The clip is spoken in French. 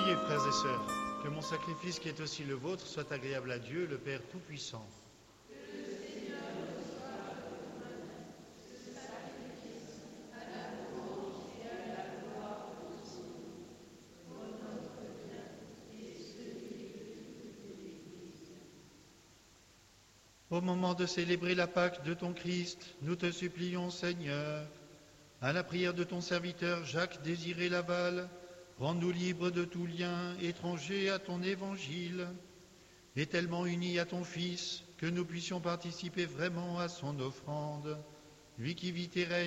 Priez, frères et sœurs, que mon sacrifice qui est aussi le vôtre soit agréable à Dieu, le Père Tout-Puissant. Au moment de célébrer la Pâque de ton Christ, nous te supplions, Seigneur, à la prière de ton serviteur Jacques-Désiré Laval, rends-nous libres de tout lien étranger à ton évangile, et tellement unis à ton Fils que nous puissions participer vraiment à son offrande, lui qui vit et règne